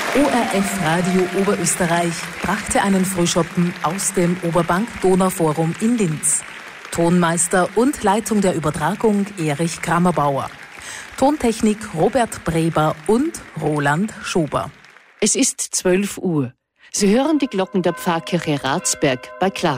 ORF Radio Oberösterreich brachte einen Frühschoppen aus dem Oberbank-Donau-Forum in Linz. Tonmeister und Leitung der Übertragung Erich Krammerbauer. Tontechnik Robert Breber und Roland Schober. Es ist 12 Uhr. Sie hören die Glocken der Pfarrkirche Ratsberg bei Klagenfurt.